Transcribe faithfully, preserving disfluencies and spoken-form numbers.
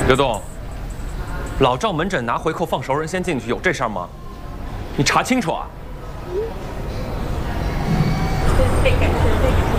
刘栋，老赵门诊拿回扣放熟人先进去，有这事儿吗？你查清楚啊！ 被感觉